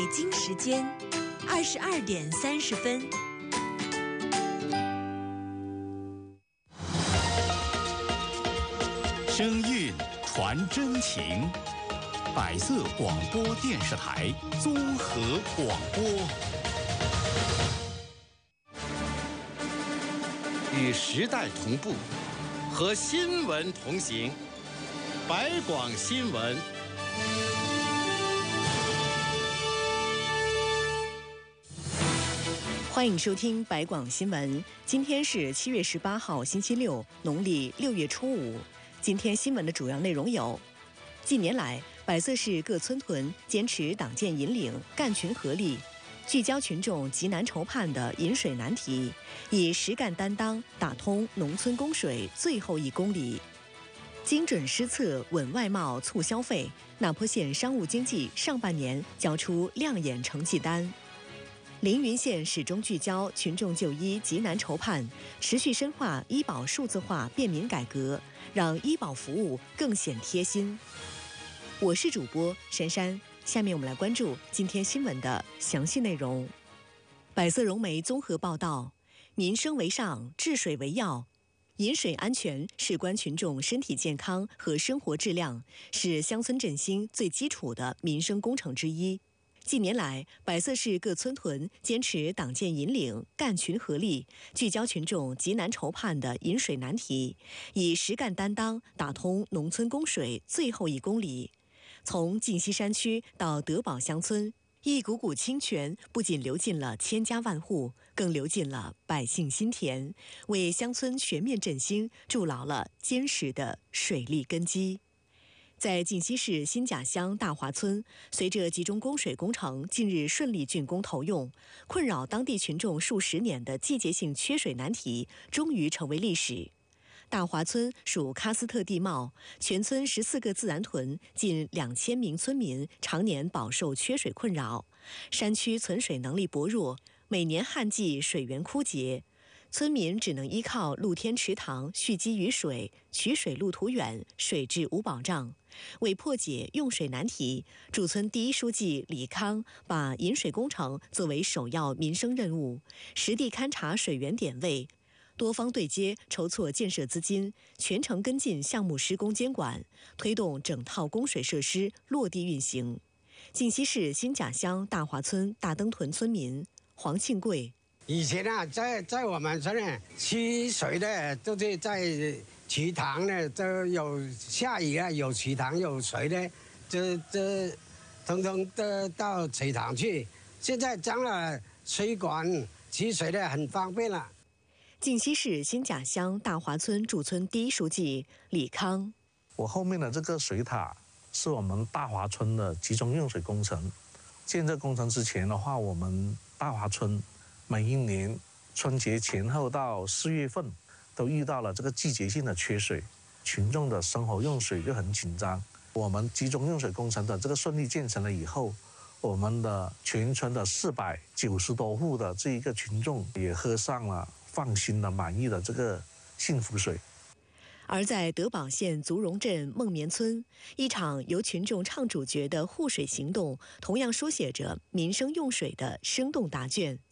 北京时间22:30。 声韵传真情，百色广播电视台综合广播， 与时代同步，和新闻同行。百广新闻。 欢迎收听百广新闻。今天是7月18号，星期六，农历6月初5。今天新闻的主要内容有：近年来，百色市各村屯坚持党建引领、干群合力，聚焦群众急难愁盼的饮水难题，以实干担当打通农村供水最后1公里。精准施策稳外贸促消费，那坡县商务经济上半年交出亮眼成绩单。凌云县始终聚焦群众就医急难愁盼，持续深化医保数字化便民改革，让医保服务更显贴心。我是主播珊珊，下面我们来关注今天新闻的详细内容。百色融媒综合报道：民生为上，治水为要。饮水安全事关群众身体健康和生活质量，是乡村振兴最基础的民生工程之一。近年来，百色市各村屯坚持党建引领、干群合力，聚焦群众急难愁盼的饮水难题，以实干担当打通农村供水最后1公里。从晋西山区到德保乡村，一股股清泉不仅流进了千家万户，更流进了百姓心田，为乡村全面振兴筑牢了坚实的水利根基。在晋西市新甲乡大华村，随着集中供水工程近日顺利竣工投用，困扰当地群众数十年的季节性缺水难题终于成为历史。大华村属喀斯特地貌，全村14个自然屯，近2000名村民常年饱受缺水困扰。山区存水能力薄弱，每年旱季水源枯竭，村民只能依靠露天池塘蓄积雨水，取水路途远，水质无保障。为破解用水难题，驻村第一书记李康把饮水工程作为首要民生任务，实地勘察水源点位，多方对接筹措建设资金，全程跟进项目施工监管，推动整套供水设施落地运行。晋西市新甲乡大华村大登屯村民黄庆贵： 以前啊，在我们村呢，取水的都是在池塘呢，都有下雨啊，有池塘有水的，这通通都到池塘去。现在装了水管，取水的很方便了。 晋西市新甲乡大华村驻村第一书记李康： 我后面的这个水塔是我们大华村的集中用水工程。建设工程之前的话，我们大华村每一年春节前后到4月份都遇到了这个季节性的缺水，群众的生活用水就很紧张。我们集中用水工程的这个顺利建成了以后，我们的全村的490多户的这一个群众也喝上了放心的满意的这个幸福水。 而在德保县足荣镇孟棉村，一场由群众唱主角的护水行动，同样书写着民生用水的生动答卷。